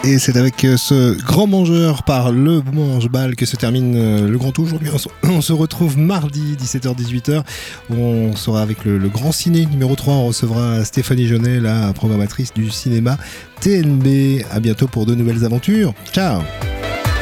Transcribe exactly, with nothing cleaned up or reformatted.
Et c'est avec ce grand mangeur par le mange-bal que se termine le grand tour. Aujourd'hui, on se, on se retrouve mardi, dix-sept heures dix-huit heures, où on sera avec le, le grand ciné numéro trois. On recevra Stéphanie Jeunet, la programmatrice du cinéma T N B. À bientôt pour de nouvelles aventures. Ciao!